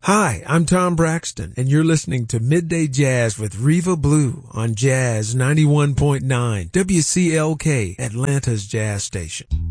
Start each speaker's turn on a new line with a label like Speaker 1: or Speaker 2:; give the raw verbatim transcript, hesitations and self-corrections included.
Speaker 1: Hi, I'm Tom Braxton, and you're listening to Midday Jazz with Reva Blue on Jazz ninety-one point nine, W C L K, Atlanta's Jazz Station.